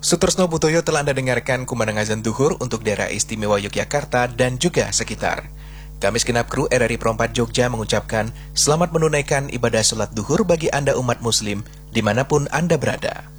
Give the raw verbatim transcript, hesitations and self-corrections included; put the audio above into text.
Sutresno Butoyo telah Anda dengarkan kumandang azan duhur untuk daerah istimewa Yogyakarta dan juga sekitar. Kami segenap kru R R I Pro empat Jogja mengucapkan selamat menunaikan ibadah sholat duhur bagi Anda umat muslim dimanapun Anda berada.